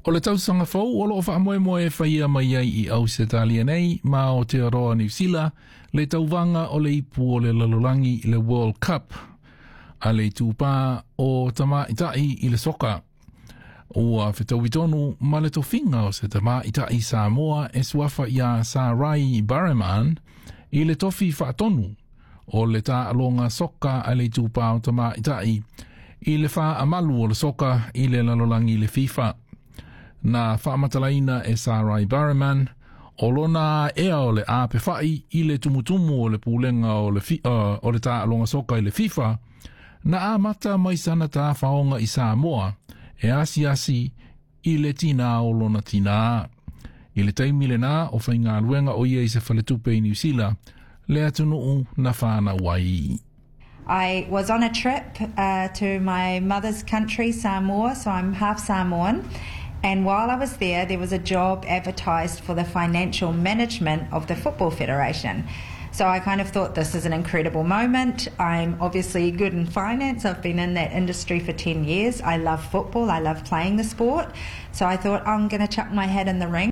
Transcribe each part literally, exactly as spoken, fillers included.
O le tausanga fau, o lo wha moe moe whaia mai ai I Ausitalia nei, ma o te aroa New Zealand, le tauvanga o le ipu o le lalolangi I le World Cup, a le tūpā o tama itai I le soka. Ua whetauwitonu ma le tofinga o se tama itai Samoa e suafa ia Sarai Barraman I le tofi whaatonu o le tā alonga soka a le tūpā o tama itai I le wha amalu o le soka I le lalolangi le FIFA. Na whaamatalaina e Sarai Barraman, o lona ea o le ape whai I le tumutumu o le pūlenga o le, fi, uh, o le tā alonga soka I le FIFA, na a mata mai sana tā whaonga I Samoa, e asi asi I le tina o lona tina. I le taimile nā o whainga luenga o ia I se whaletupe I New Zealand, le atunuu na whāna wai. I was on a trip uh, to my mother's country, Samoa, so I'm half Samoan. And while I was there, there was a job advertised for the financial management of the Football Federation. So I kind of thought this is an incredible moment. I'm obviously good in finance. I've been in that industry for ten years. I love football. I love playing the sport. So I thought I'm going to chuck my hat in the ring.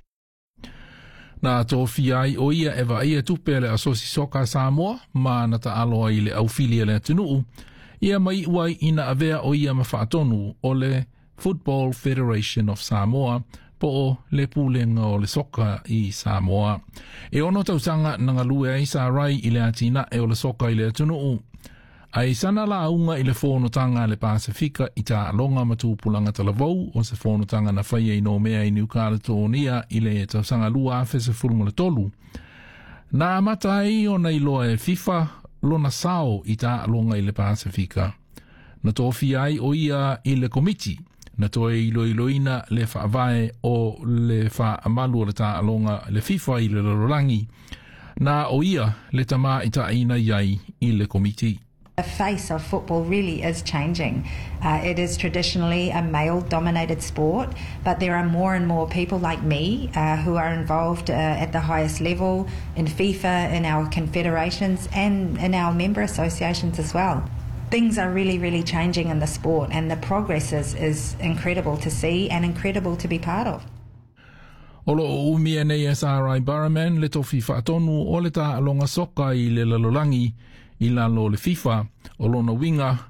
Nā tō whiai o ia e wa ia tupe le asosi soka Samoa, mā na ta aloa I le aufilia le atunuu, ia mai uai ina avea o ia mawhaatonu o le Football Federation of Samoa, po o le pūlenga o le soka I Samoa. E ono tausanga nanga lue ai Sarai I le atina e o le soka I le atunuu. Ai sana la unga I le whonotanga le Pasifika I tā alonga matūpulanga talavou o se whonotanga na whaia I no mea I New Caledonia I le tausanga lua a whese furuma le tolu. Nā matai o nei loa e FIFA lona sao I tā alonga I le Pasifika. Na tōwhi ai o ia I le komiti. Na toe ilo iloina le whaavae o le wha amalu o le tā alonga le FIFA I le lorolangi. Nā o ia le tamā I tā ina iai I le komiti. The face of football really is changing. Uh, it is traditionally a male-dominated sport, but there are more and more people like me uh, who are involved uh, at the highest level in FIFA, in our confederations, and in our member associations as well. Things are really, really changing in the sport, and the progress is, is incredible to see and incredible to be part of. Olo o umia nei e Sarai Barraman le tofi whaatonu o le tā alonga soka I le lalolangi I lalo le FIFA o lona winga